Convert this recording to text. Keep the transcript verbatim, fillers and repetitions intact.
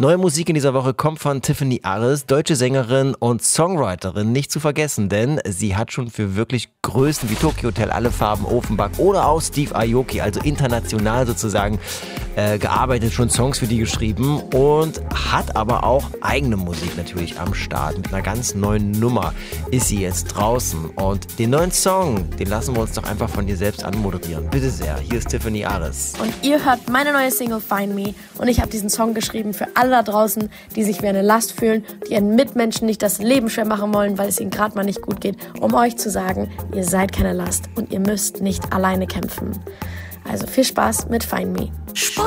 Neue Musik in dieser Woche kommt von Tiffany Aris, deutsche Sängerin und Songwriterin, nicht zu vergessen, denn sie hat schon für wirklich Größen wie Tokyo Hotel, Alle Farben, Offenbach oder auch Steve Aoki, also international sozusagen, äh, gearbeitet, schon Songs für die geschrieben und hat aber auch eigene Musik natürlich am Start. Mit einer ganz neuen Nummer ist sie jetzt draußen und den neuen Song, den lassen wir uns doch einfach von ihr selbst anmoderieren. Bitte sehr, hier ist Tiffany Aris. Und ihr hört meine neue Single Find Me und ich habe diesen Song geschrieben für alle da draußen, die sich wie eine Last fühlen, die ihren Mitmenschen nicht das Leben schwer machen wollen, weil es ihnen gerade mal nicht gut geht, um euch zu sagen, ihr seid keine Last und ihr müsst nicht alleine kämpfen. Also viel Spaß mit Find Me.